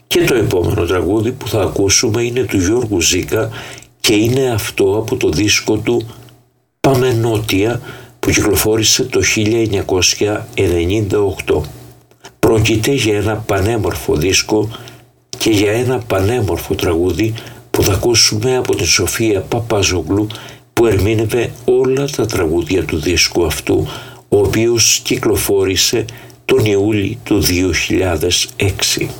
Και το επόμενο τραγούδι που θα ακούσουμε είναι του Γιώργου Ζήκα και είναι αυτό από το δίσκο του «Πάμε Νότια» που κυκλοφόρησε το 1998. Πρόκειται για ένα πανέμορφο δίσκο και για ένα πανέμορφο τραγούδι που θα ακούσουμε από την Σοφία Παπάζογλου, που ερμήνευε όλα τα τραγούδια του δίσκου αυτού, ο οποίος κυκλοφόρησε τον Ιούλιο του 2006.